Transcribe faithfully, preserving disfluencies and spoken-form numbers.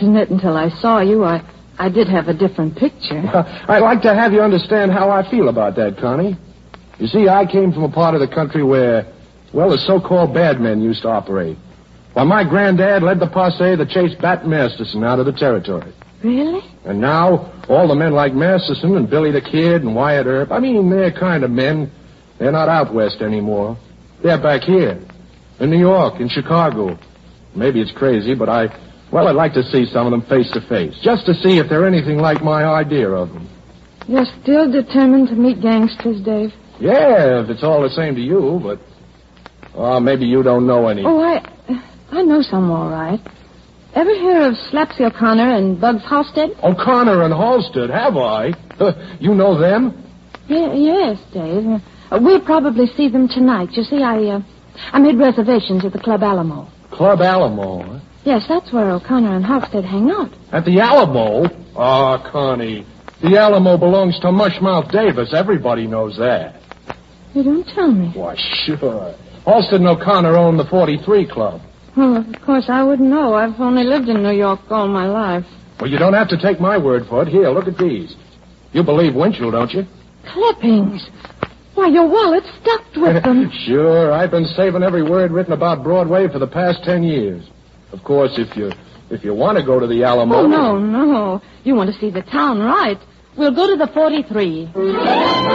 admit until I saw you, I, I did have a different picture. I'd like to have you understand how I feel about that, Connie. You see, I came from a part of the country where, well, the so-called bad men used to operate. While my granddad led the posse that chased Bat Masterson out of the territory. Really? And now, all the men like Masterson and Billy the Kid and Wyatt Earp, I mean, they're kind of men. They're not out west anymore. They're back here. In New York, in Chicago. Maybe it's crazy, but I, well, I'd like to see some of them face to face. Just to see if they're anything like my idea of them. You're still determined to meet gangsters, Dave? Yeah, if it's all the same to you, but... Oh, maybe you don't know any. Oh, I... I know some, all right. Ever hear of Slapsy O'Connor and Bugs Halstead? O'Connor and Halstead, have I? You know them? Yeah, yes, Dave. Uh, we'll probably see them tonight. You see, I, uh, I made reservations at the Club Alamo. Club Alamo, huh? Yes, that's where O'Connor and Halstead hang out. At the Alamo? Ah, oh, Connie, the Alamo belongs to Mushmouth Davis. Everybody knows that. You don't tell me. Why, sure. Halstead and O'Connor own the forty-three Club. Well, of course, I wouldn't know. I've only lived in New York all my life. Well, you don't have to take my word for it. Here, look at these. You believe Winchell, don't you? Clippings. Why, your wallet's stuffed with them. Sure. I've been saving every word written about Broadway for the past ten years. Of course, if you if you want to go to the Alamo... Oh, no, no. You want to see the town, right? We'll go to the forty-three.